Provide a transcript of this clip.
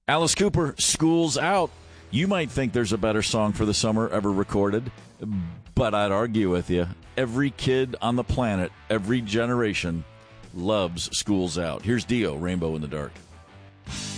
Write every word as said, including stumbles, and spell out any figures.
Alice Cooper, School's Out. You might think there's a better song for the summer ever recorded, but I'd argue with you. Every kid on the planet, every generation loves School's Out. Here's Dio, Rainbow in the Dark.